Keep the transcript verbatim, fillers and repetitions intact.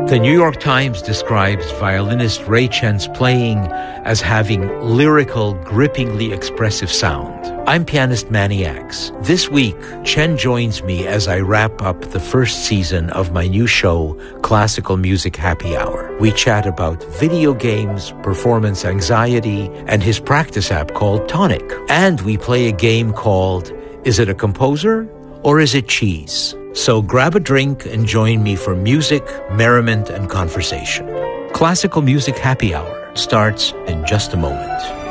The New York Times describes violinist Ray Chen's playing as having lyrical, grippingly expressive sound. I'm pianist Manny Axe. This week, Chen joins me as I wrap up the first season of my new show, Classical Music Happy Hour. We chat about video games, performance anxiety, and his practice app called Tonic. And we play a game called Is It a Composer or Is It Cheese? So grab a drink and join me for music, merriment, and conversation. Classical Music Happy Hour starts in just a moment.